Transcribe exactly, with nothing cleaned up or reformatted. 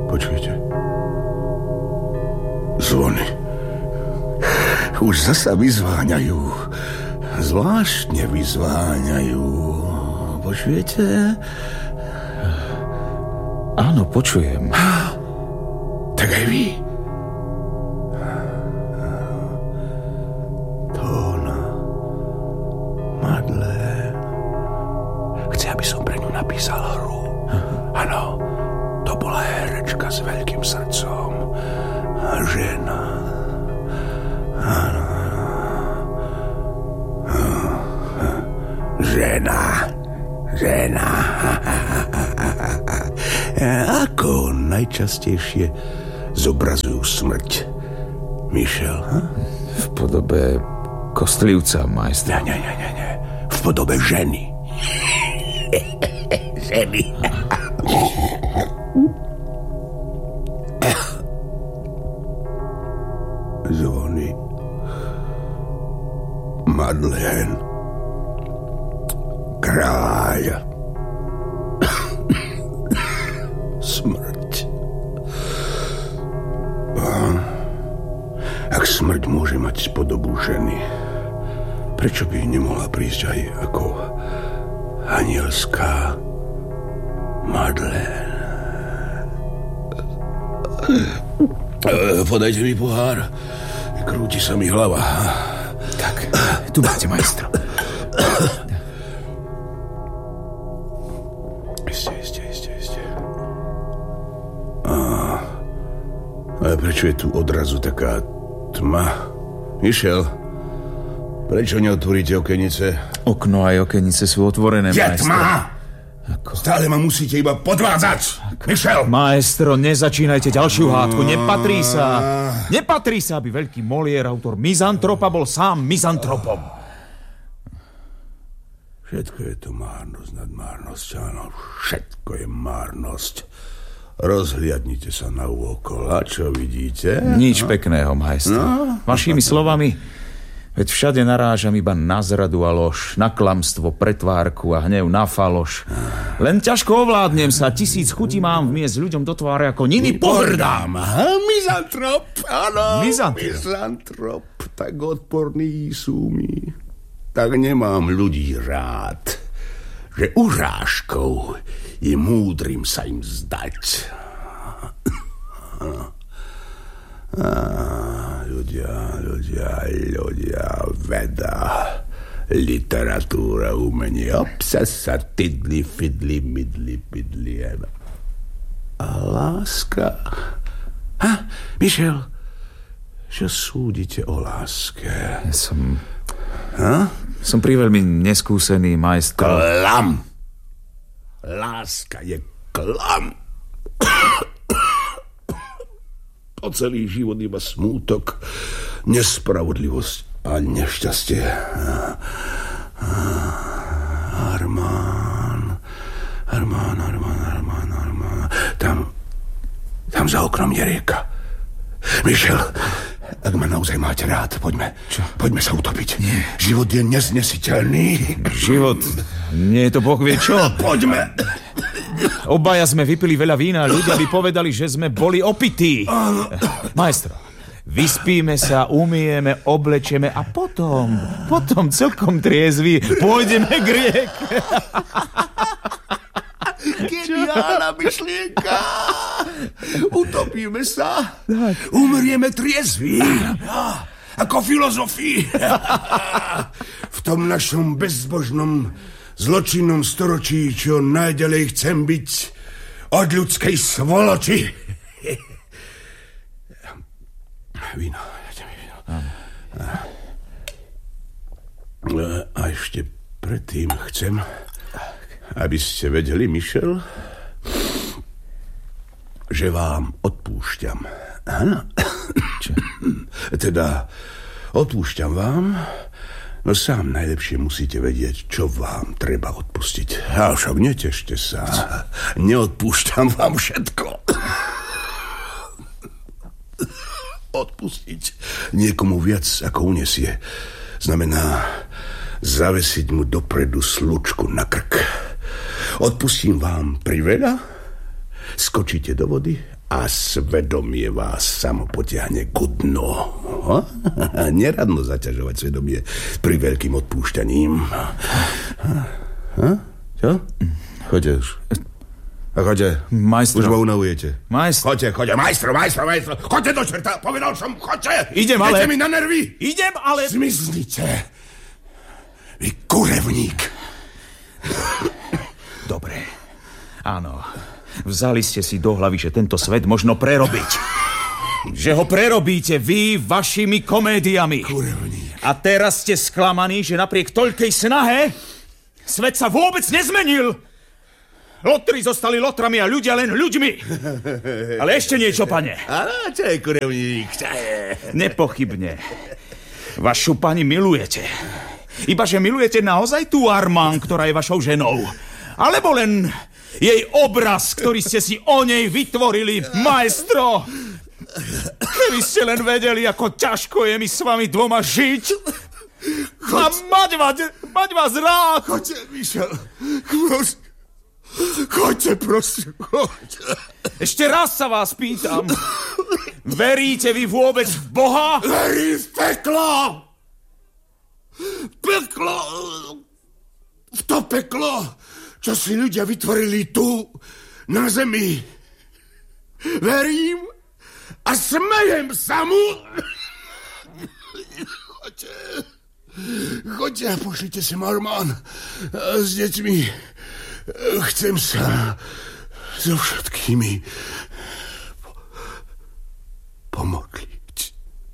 Počujete? Zvony. Už zasa vyzváňajú. Zvláštne vyzváňajú. Počujete? Áno, počujem. Tak aj vy. Tóna. Madeleine. Chce, aby som pre ňu napísal hru. Áno, to bola herečka s veľkým srdcom. Žena. Áno. Žena. Žena. Ako najčastejšie zobrazujú smrť? Michel, ha? V podobe kostlivca, majstra. Nie, nie, nie, nie. V podobe ženy. Ženy. Zvony. Madeleine. Kráľ. Smrť. A ak smrť môže mať podobu ženy, prečo by nemohla prísť aj ako anielská Madeleine? Podajte mi pohár. Krúti sa mi hlava. Tak, tu máte, majstro. Isté, isté, isté, isté. A, ale prečo je tu odrazu taká tma? Michel, prečo neotvoríte okenice? Okno aj okenice sú otvorené, Je majstro. tma! Ako? Stále ma musíte iba podvádzať! Ako? Michel! Maestro, nezačínajte ďalšiu hádku. Nepatrí sa. Nepatrí sa, aby veľký Molière, autor Mizantropa, bol sám mizantropom. Všetko je to márnosť nad márnosť, áno. Všetko je márnosť. Rozhliadnite sa na úokol. A čo vidíte? Nič no? pekného, maestro. No? Vašimi slovami, veď všade narážam iba na zradu a lož, na klamstvo, pretvárku a hnev na faloš. Len ťažko ovládnem sa, tisíc chutí mám vmiesť ľuďom do tváre ako niny pohrdám. Mizantrop, áno. Mizantrop. Mizantrop, tak odporní sú mi. Tak nemám ľudí rád, že urážkou je múdrym sa im zdať. Á, ľudia, ľudia, ľudia, veda, literatúra, umenie, obsesa, tidli, fidli, midli, pidli. A láska? Ha, Michel, čo súdite o láske? Ja som... Ha? Som priveľmi neskúsený, majstro. Klam! Láska je klam! Po celý život iba smútok, nespravodlivosť a nešťastie. Armán, Armán, Armán, Armán, Armán. Tam, tam za oknom je rieka. Michel, ak ma naozaj máte rád, poďme, Čo? poďme sa utopiť. Nie. Život je neznesiteľný. Život, nie je to Boh vie čo. Poďme. Obaja sme vypili veľa vína, ľudia by povedali, že sme boli opití. Maestro, vyspíme sa, umieme, oblečieme a potom, potom celkom triezvi pôjdeme k rieke. Geniálna myšlienka. Utopíme sa, umrieme triezví, ako filozofii. V tom našom bezbožnom zločinnom storočí, čo najďalej chcem byť od ľudskej svoloči. Víno, dajte mi víno. A ešte predtým chcem, aby ste vedeli, Michel, že vám odpúšťam. Áno. Čo? Teda, odpúšťam vám, no sám najlepšie musíte vedieť, čo vám treba odpustiť. A však netešte sa. Neodpúšťam vám všetko. Odpustiť niekomu viac, ako unesie, znamená zavesiť mu dopredu slučku na krk. Odpustím vám priveľa, skočíte do vody a svedomie vás samo potiahne ku dnu. Neradno zaťažovať svedomie pri veľkým odpúšťaním. Ha? Čo? Choďte už. A choďte. Majstro. Už ma unavujete. Majstro. Choďte, choďte. Majstro, majstro, majstro. Choďte do čerta. Povedal som, choďte. Idem, ale... Idete mi na nervy. Idem, ale... Zmiznite. Vy kurevník. Dobre. Áno. Vzali ste si do hlavy, že tento svet možno prerobiť. Že ho prerobíte vy vašimi komédiami. Kurevník. A teraz ste sklamaní, že napriek toľkej snahe svet sa vôbec nezmenil. Lotri zostali lotrami a ľudia len ľuďmi. Ale ešte niečo, pane. Á, čo je kurevník? Čo je? Nepochybne. Vašu pani milujete. Ibaže milujete naozaj tú Armand, ktorá je vašou ženou. Alebo len jej obraz, ktorý ste si o nej vytvorili, maestro. Keby ste len vedeli, ako ťažko je mi s vami dvoma žiť. A mať vás, mať vás rád. Choďte, Michel. Prosím. Choďte, prosím. Choďte. Ešte raz sa vás pýtam. Veríte vy vôbec v Boha? Verím v peklo. Peklo. V to peklo, čo si ľudia vytvorili tu, na zemi. Verím a smejem sa mu. Choďte. Choďte a pošlite si Armand s deťmi. Chcem sa so všetkými